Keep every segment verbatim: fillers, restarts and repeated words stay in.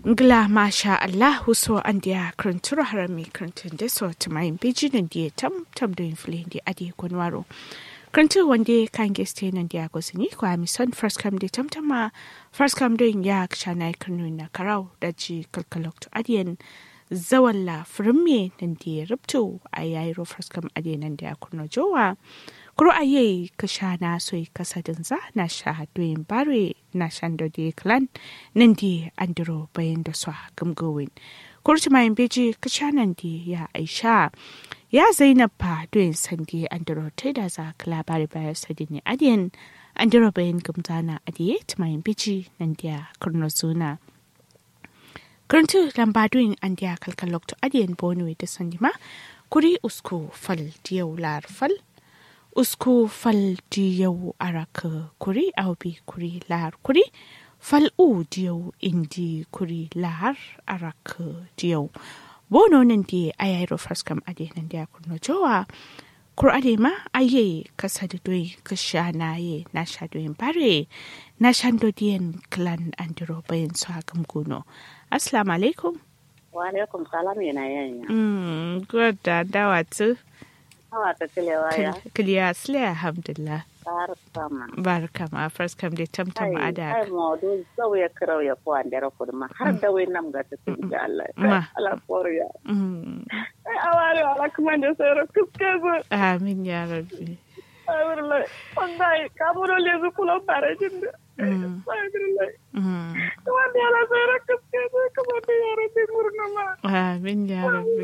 Ngla masha Allah so andia kruntura harami kruntun de so tumayin bijinin di tam tam do inflin di adi kunwaro. Kruntu wande kan geste nan dia gosini kwa mi son first come di tam tama first come doing ya kshana krunu na karau da ji kalkalok to adiyan zawalla frumme nan di rubtu ayairo first come adiyan nan dia kunno jowa. Kuro aye kashana soy kasadin za na shahadoyin bare na shando di clan nindi andro bayan da swa gamgowin. Kurci mayin beji kashanan di ya Aisha ya Zainab pa doyin sandi andro taida za kala bare bayar sadini adiyan andro bayan gamzana adiye tumayin beji nandiya kurno zuna. Kuruntu lambadoyin andiya kalkalok to adiyan bonwe da sandima kuri usko fal diyau lar fal usku fal diyau araka kuri aubi kuri lar kuri fal u diyau indi kuri lar araka diyau bono nan di ayairo faskam ade nan dia kurno jowa kur ade ma aye kasada doi kashana ye na shadoyin bare na shando diyan clan andro bayan su hakam guno. Assalamu alaikum. Wa alaikum salam yana yanya. Mm good da dawatu. Hawa ta kilewa ya. Kiliya sile alhamdulillah. Barkama. Barkama first come da tamtam ada. Ai modu sauya kirau ya ko andara kurma har da wai nam ga ta ga Allah. Allah koriya. Mm. Ai awari ala kuma da sai kuske zo. Amin ya rabbi. Ai wallahi wallahi kaburo le zu kula bare jin. Mm. Ai wallahi. Mm. Wanda ala sai kuske zo kuma da yaro da murna ma. Amin ya rabbi.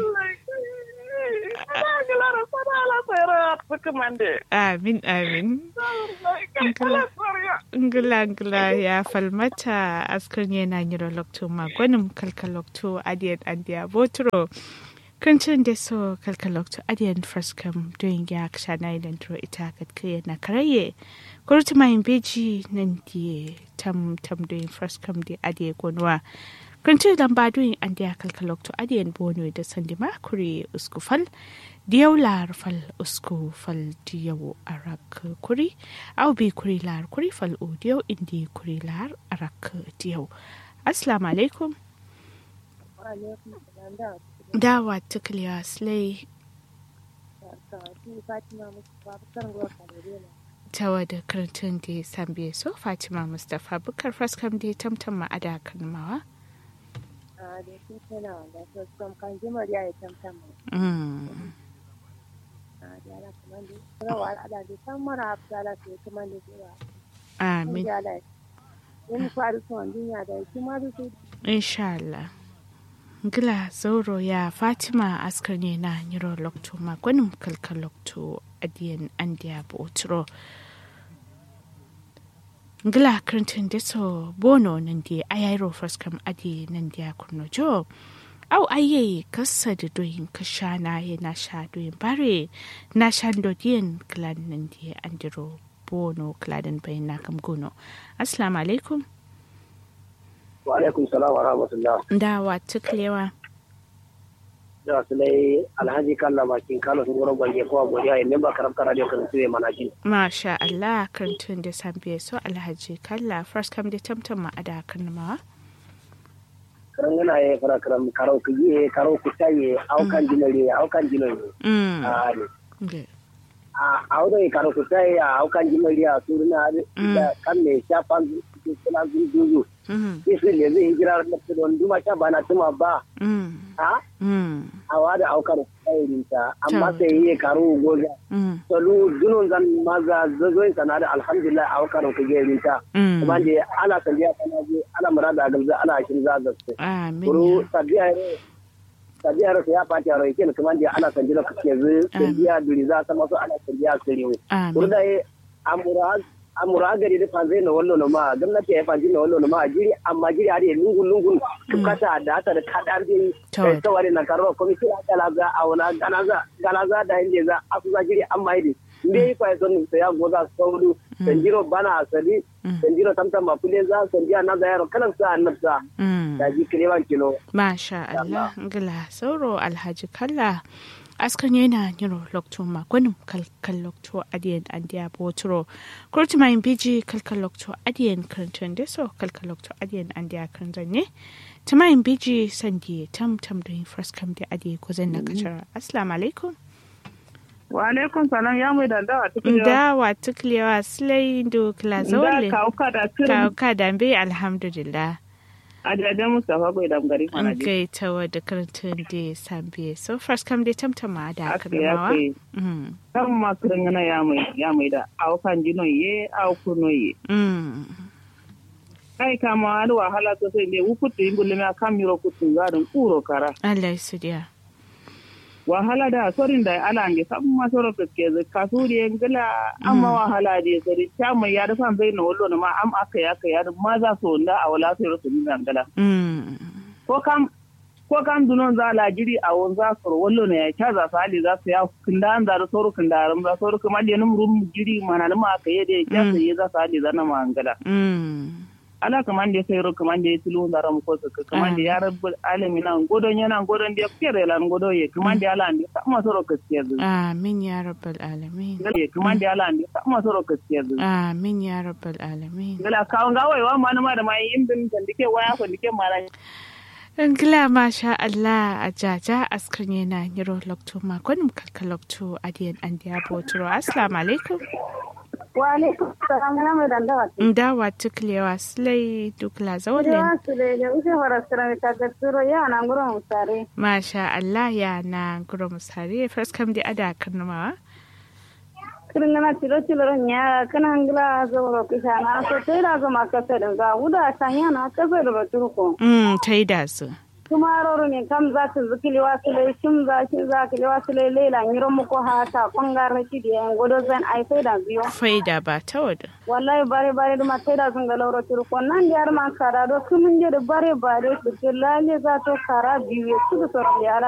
Amin amin. Ngula ngula ya falmata askar yana nyiro lokto magwanin kalkalokto adiyan andiya botro. Kuncin da so kalkalokto adiyan fraskam doing ya kshana ilan tro ita katkaya na karaye. Kurutu mayin beji nan diye tam tam doing fraskam di adiye gonwa. Kuncin lamba doing andiya kalkalokto adiyan bono da sandima kuri uskufal. Diyau lar fal usku fal diyau arak kuri au bi kuri lar kuri fal u diyau indi kuri lar arak diyau. Assalamu alaikum. Dawa tukliya slay. Tawa da karantun da sambiye so Fatima Mustapha bukar faskam da tamtam ma'ada kalmawa. Mm. Amin. Inshallah. Gila zauro ya Fatima askar ne na nyiro lokto magwanin kalkal lokto adiyan andiya botro. Gila krintin deso bono nandi ayairo faskam adi nandiya kurno jo. Au aye kasa da doyin kashana ye na sha doyin bare na shan dodiyan klan nan di andiro bono kladan bayan na kam gono. Assalamu alaikum. Wa alaikum salam wa rahmatullah. Dawa tuklewa. Da sulai alhaji kalla bakin kano sun gurin gwange kowa godiya in ba karabta radio kan tuwe manaki. Masha Allah kan tun da sambiye so alhaji kalla first come da tamtam ma ada kan ma. Karangana ye fara karam karo kiye karo kutaye au kan jinare au kan jinare Mm. ah Okay. a au da karo kutaye au kan jinare a suruna da kan ne shafan suna zuzu Mhm. yesu le zai hijira da don duma sha bana tuma ba Mm. ha Mm. awa da au karo kutaye rinta amma sai ye karo goga Mm. solu dunun zan maza zazoin sana da alhamdulillah au karo kiye rinta Mm. kuma da ana sanjiya kana je ana murada galza ana shin zazaste Amin. Kuru ya- tabiya tabiya ra ya fati ro yake kuma da ana sanjira kake zu tabiya duri za ta maso ana sanjiya sirri kuru Amin. da amura amura gari da fanzai na wallo no ma gwamnati ya fanji na wallo no ma jiri amma jiri are lungun lungun kata da ta da kadar din Tawad. tawari na karo komiti la kala za auna ganaza ganaza da inda za asuza jiri amma idi ne fa son sai ya goza sauru sanjiro bana asali sanjiro tamtam mafule za sanjiya na da yaro kalan sa annabsa Mm. da ji kirewan kilo Masha Allah, gila sauro alhaji kalla askan yana niro lokto makonin kalkal lokto adiyan andiya boturo kurtuma in biji kalkal lokto adiyan kantan deso kalkal lokto adiyan andiya kantan ne tuma in biji sandi tam tam da fraskam da adiye ko zan na kashara assalamu alaikum wa alaikum salam ya mai dandawa tuklewa dawa tuklewa slay do klazole ka uka da ka uka da be alhamdulillah ajajen Mustapha bai da gari mana je kai tawa da karantun da sambe so first come da tamtama da kalmawa mm kan ma kirngana ya mai ya mai da aukan jino ye au kuno ye mm kai kama alwa wahala to sai ne wukutu ingule ma kamiro kutu garin kuro kara Allah su dia wahala da sorin da ala nge sabu ma soro ke kasuri ngala amma wahala da sari chama ya da fan bai no wallo ma am aka ya ka ya ma za so nda a wala sai rusu ngala mm ko kam ko kam dunon za la jiri a won za so wallo ne ya cha za sali za su ya kinda an da soro kinda ram za soro kuma da num rum jiri mana ma aka ya da ya sai za sali za na ma ngala mm ala kamande sai ro kamande tilu ndaram ko so kamande ya rabbul alamin an godon yana godon da kere lan godo ye kamande ala andi sama soro kaskiyazu amin ya rabbul alamin ye kamande ala andi sama soro kaskiyazu amin ya rabbul alamin gala kawon gawai wa manuma da mai indin da dike waya ko dike mara Ngila masha Allah a jaja askar yana niro lokto makonin kalkalokto adiyan andiya boturo assalamu alaikum wa alaikum salam ya mai dandawa dawa tuklewa slay dukla zawlen ya sule ya use farastra ta gatsuro ya na ngoro musare masha Allah ya na ngoro musare first kam di ada kanuma kirngana tiro tiro nya kana ngila zo kishana so tira zo makase da uda tanya na kafe da turko mm taida su kuma roro ne kam za ta zikili wasile shim za shi za kili wasile lela ngiro muko hata kongar shi da godo zan ai faida biyo faida ba tawada wallahi bare bare duma taida sun ga lauro turko nan yar man kara do kumun je da bare bare su lalle za to kara biyo su so yara